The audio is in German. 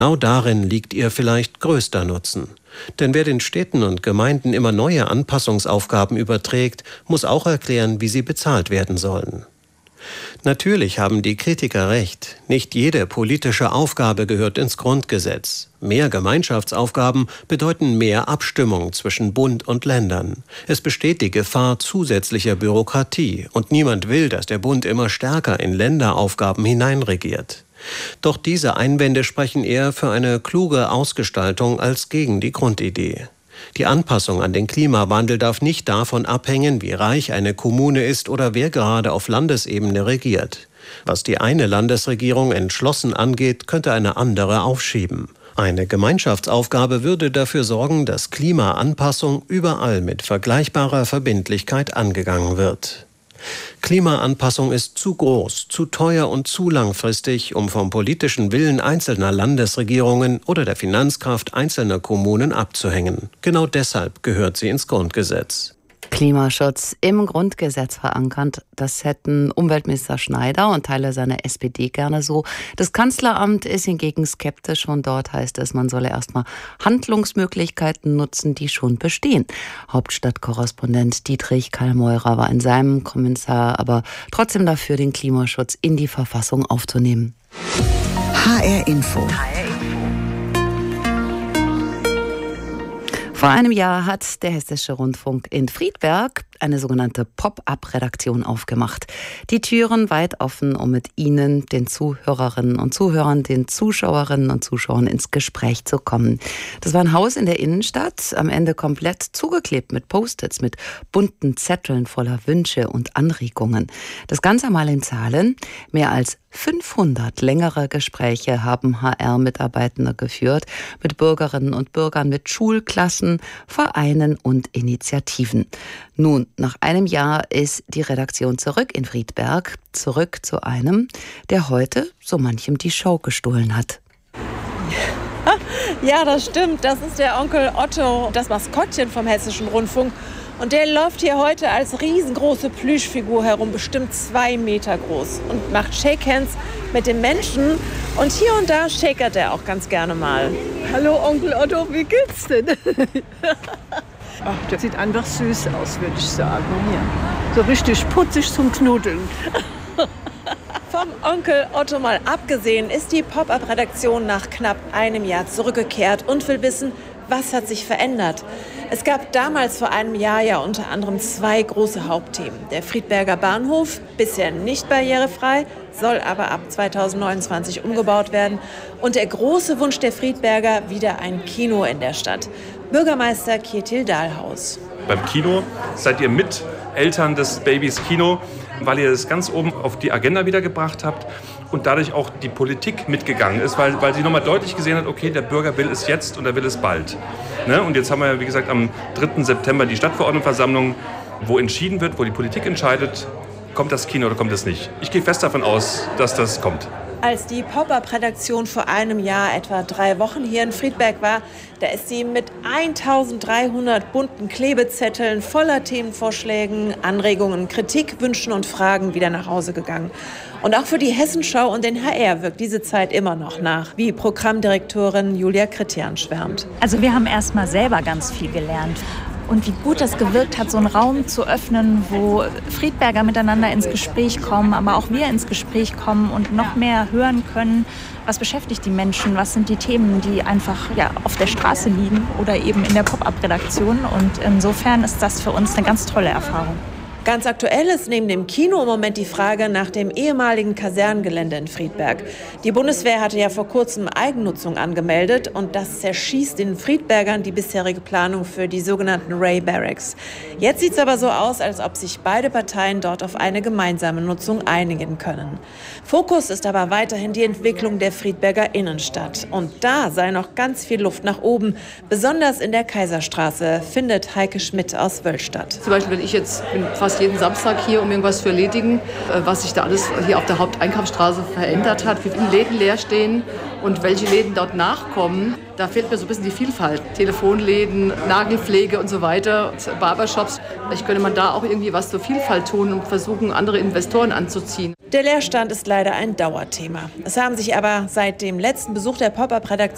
Genau darin liegt ihr vielleicht größter Nutzen. Denn wer den Städten und Gemeinden immer neue Anpassungsaufgaben überträgt, muss auch erklären, wie sie bezahlt werden sollen. Natürlich haben die Kritiker recht. Nicht jede politische Aufgabe gehört ins Grundgesetz. Mehr Gemeinschaftsaufgaben bedeuten mehr Abstimmung zwischen Bund und Ländern. Es besteht die Gefahr zusätzlicher Bürokratie und niemand will, dass der Bund immer stärker in Länderaufgaben hineinregiert. Doch diese Einwände sprechen eher für eine kluge Ausgestaltung als gegen die Grundidee. Die Anpassung an den Klimawandel darf nicht davon abhängen, wie reich eine Kommune ist oder wer gerade auf Landesebene regiert. Was die eine Landesregierung entschlossen angeht, könnte eine andere aufschieben. Eine Gemeinschaftsaufgabe würde dafür sorgen, dass Klimaanpassung überall mit vergleichbarer Verbindlichkeit angegangen wird. Klimaanpassung ist zu groß, zu teuer und zu langfristig, um vom politischen Willen einzelner Landesregierungen oder der Finanzkraft einzelner Kommunen abzuhängen. Genau deshalb gehört sie ins Grundgesetz. Klimaschutz im Grundgesetz verankert, das hätten Umweltminister Schneider und Teile seiner SPD gerne so. Das Kanzleramt ist hingegen skeptisch und dort heißt es, man solle erstmal Handlungsmöglichkeiten nutzen, die schon bestehen. Hauptstadtkorrespondent Dietrich Kallmeurer war in seinem Kommentar aber trotzdem dafür, den Klimaschutz in die Verfassung aufzunehmen. HR Info. Vor einem Jahr hat der Hessische Rundfunk in Friedberg eine sogenannte Pop-up-Redaktion aufgemacht. Die Türen weit offen, um mit Ihnen, den Zuhörerinnen und Zuhörern, den Zuschauerinnen und Zuschauern ins Gespräch zu kommen. Das war ein Haus in der Innenstadt, am Ende komplett zugeklebt mit Post-its, mit bunten Zetteln voller Wünsche und Anregungen. Das Ganze mal in Zahlen: mehr als 500 längere Gespräche haben HR-Mitarbeitende geführt mit Bürgerinnen und Bürgern, mit Schulklassen, Vereinen und Initiativen. Nun, nach einem Jahr ist die Redaktion zurück in Friedberg, zurück zu einem, der heute so manchem die Show gestohlen hat. Ja, das stimmt. Das ist der Onkel Otto, das Maskottchen vom Hessischen Rundfunk. Und der läuft hier heute als riesengroße Plüschfigur herum, bestimmt 2 Meter groß. Und macht Shakehands mit den Menschen. Und hier und da shakert er auch ganz gerne mal. Hallo Onkel Otto, wie geht's denn? Ach, der sieht einfach süß aus, würde ich sagen. Ja. So richtig putzig zum Knuddeln. Vom Onkel Otto mal abgesehen, ist die Pop-up-Redaktion nach knapp einem Jahr zurückgekehrt und will wissen, was hat sich verändert? Es gab damals vor einem Jahr ja unter anderem 2 große Hauptthemen. Der Friedberger Bahnhof, bisher nicht barrierefrei, soll aber ab 2029 umgebaut werden. Und der große Wunsch der Friedberger, wieder ein Kino in der Stadt. Bürgermeister Kjetil Dahlhaus. Beim Kino seid ihr mit Eltern des Babys Kino, weil ihr es ganz oben auf die Agenda wieder gebracht habt und dadurch auch die Politik mitgegangen ist, weil sie nochmal deutlich gesehen hat, okay, der Bürger will es jetzt und er will es bald. Ne? Und jetzt haben wir, wie gesagt, am 3. September die Stadtverordnetenversammlung, wo entschieden wird, wo die Politik entscheidet, kommt das Kino oder kommt es nicht. Ich gehe fest davon aus, dass das kommt. Als die Pop-up-Redaktion vor einem Jahr etwa 3 Wochen hier in Friedberg war, da ist sie mit 1300 bunten Klebezetteln voller Themenvorschlägen, Anregungen, Kritik, Wünschen und Fragen wieder nach Hause gegangen. Und auch für die Hessenschau und den HR wirkt diese Zeit immer noch nach, wie Programmdirektorin Julia Krittian schwärmt. Also wir haben erst mal selber ganz viel gelernt. Und wie gut das gewirkt hat, so einen Raum zu öffnen, wo Friedberger miteinander ins Gespräch kommen, aber auch wir ins Gespräch kommen und noch mehr hören können, was beschäftigt die Menschen, was sind die Themen, die einfach auf der Straße liegen oder eben in der Pop-up-Redaktion. Und insofern ist das für uns eine ganz tolle Erfahrung. Ganz aktuell ist neben dem Kino im Moment die Frage nach dem ehemaligen Kasernengelände in Friedberg. Die Bundeswehr hatte ja vor kurzem Eigennutzung angemeldet und das zerschießt den Friedbergern die bisherige Planung für die sogenannten Ray Barracks. Jetzt sieht es aber so aus, als ob sich beide Parteien dort auf eine gemeinsame Nutzung einigen können. Fokus ist aber weiterhin die Entwicklung der Friedberger Innenstadt. Und da sei noch ganz viel Luft nach oben, besonders in der Kaiserstraße, findet Heike Schmidt aus Wöllstadt. Zum Beispiel, wenn ich jetzt bin fast jeden Samstag hier, um irgendwas zu erledigen, was sich da alles hier auf der Haupteinkaufsstraße verändert hat, wie viele Läden leer stehen und welche Läden dort nachkommen. Da fehlt mir so ein bisschen die Vielfalt. Telefonläden, Nagelpflege und so weiter, Barbershops. Vielleicht könnte man da auch irgendwie was zur Vielfalt tun und versuchen, andere Investoren anzuziehen. Der Leerstand ist leider ein Dauerthema. Es haben sich aber seit dem letzten Besuch der Pop-up-Redaktion